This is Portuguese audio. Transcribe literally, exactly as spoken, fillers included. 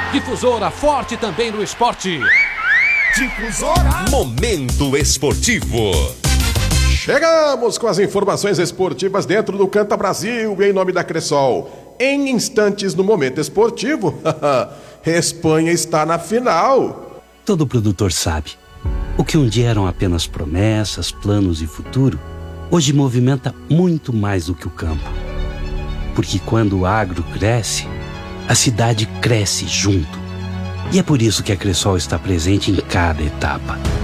Difusora forte também no esporte. Difusora. Momento esportivo. Chegamos com as informações esportivas dentro do Canta Brasil, em nome da Cressol. Em instantes no Momento Esportivo, Espanha está na final. Todo produtor sabe. O que um dia eram apenas promessas, planos e futuro, hoje movimenta muito mais do que o campo. Porque quando o agro cresce, a cidade cresce junto. E é por isso que a Cressol está presente em cada etapa.